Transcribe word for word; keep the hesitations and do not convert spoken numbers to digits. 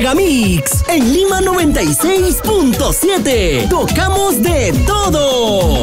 Megamix. En Lima noventa y seis punto siete. Tocamos de todo.